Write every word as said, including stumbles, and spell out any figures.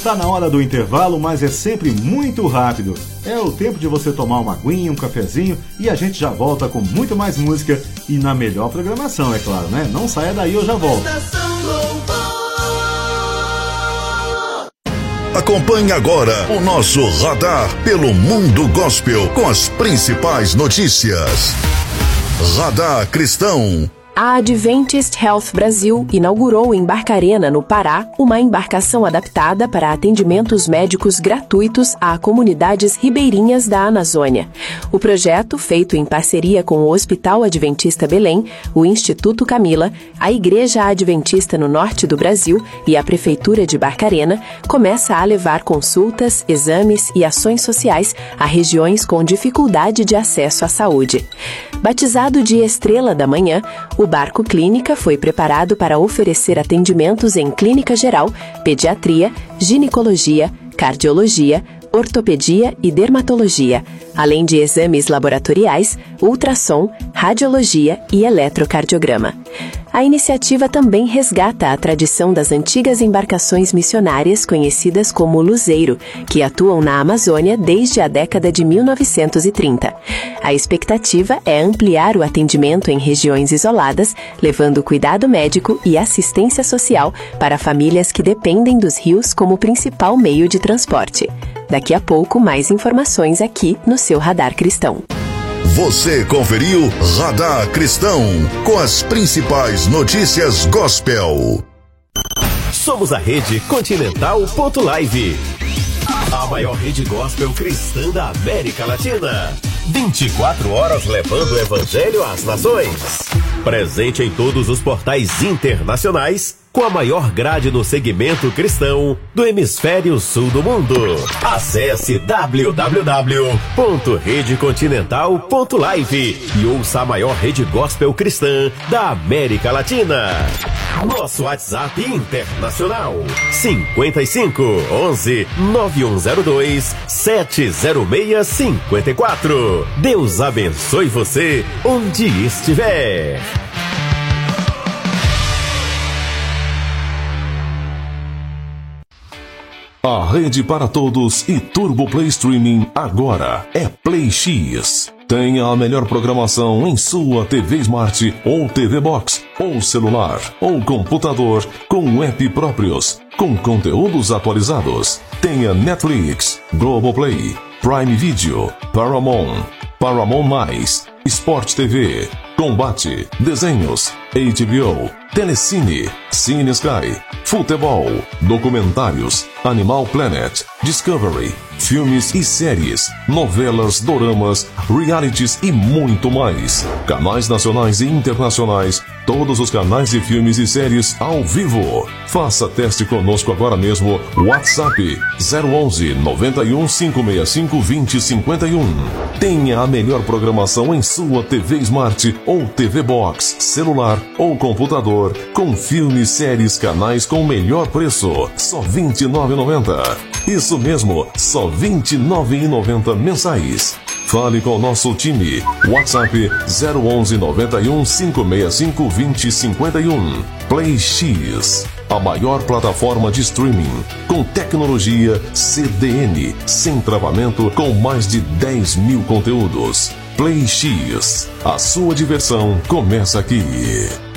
Está na hora do intervalo, mas é sempre muito rápido. É o tempo de você tomar uma aguinha, um cafezinho e a gente já volta com muito mais música e na melhor programação, é claro, né? Não saia daí, eu já volto. Acompanhe agora o nosso radar pelo Mundo Gospel com as principais notícias. Radar Cristão. A Adventist Health Brasil inaugurou em Barcarena, no Pará, uma embarcação adaptada para atendimentos médicos gratuitos a comunidades ribeirinhas da Amazônia. O projeto, feito em parceria com o Hospital Adventista Belém, o Instituto Camila, a Igreja Adventista no norte do Brasil e a Prefeitura de Barcarena, começa a levar consultas, exames e ações sociais a regiões com dificuldade de acesso à saúde. Batizado de Estrela da Manhã, o barco clínica foi preparado para oferecer atendimentos em clínica geral, pediatria, ginecologia, cardiologia, ortopedia e dermatologia, além de exames laboratoriais, ultrassom, radiologia e eletrocardiograma. A iniciativa também resgata a tradição das antigas embarcações missionárias conhecidas como luzeiro, que atuam na Amazônia desde a década de mil novecentos e trinta. A expectativa é ampliar o atendimento em regiões isoladas, levando cuidado médico e assistência social para famílias que dependem dos rios como principal meio de transporte. Daqui a pouco, mais informações aqui no seu Radar Cristão. Você conferiu Radar Cristão com as principais notícias gospel. Somos a Rede Continental Ponto Live, a maior rede gospel cristã da América Latina. vinte e quatro horas levando o evangelho às nações. Presente em todos os portais internacionais, com a maior grade no segmento cristão do hemisfério sul do mundo. Acesse w w w ponto rede continental ponto live e ouça a maior rede gospel cristã da América Latina. Nosso WhatsApp internacional cinquenta e cinco, onze, nove um zero dois, sete zero seis cinco quatro. Deus abençoe você onde estiver. A rede para todos e Turbo Play Streaming agora é Play X. Tenha a melhor programação em sua T V Smart ou T V Box, ou celular, ou computador com app próprios, com conteúdos atualizados. Tenha Netflix, Globoplay, Prime Video, Paramount, Paramount Mais, Sport T V, Combate, Desenhos, H B O, Telecine, Cine Sky, Futebol, Documentários, Animal Planet, Discovery, filmes e séries, novelas, doramas, realities e muito mais. Canais nacionais e internacionais, todos os canais de filmes e séries ao vivo. Faça teste conosco agora mesmo. WhatsApp zero onze, noventa e um, cinco seis cinco, vinte, cinquenta e um. Tenha a melhor programação em sua T V Smart ou T V Box, celular ou computador, com filmes, séries, canais com o melhor preço, só vinte e nove reais e noventa centavos. Isso mesmo, só vinte e nove reais e noventa centavos mensais. Fale com o nosso time. WhatsApp zero onze, noventa e um, cinco seis cinco, vinte, cinquenta e um. Play X, a maior plataforma de streaming com tecnologia C D N, sem travamento, com mais de dez mil conteúdos. Play X, a sua diversão começa aqui.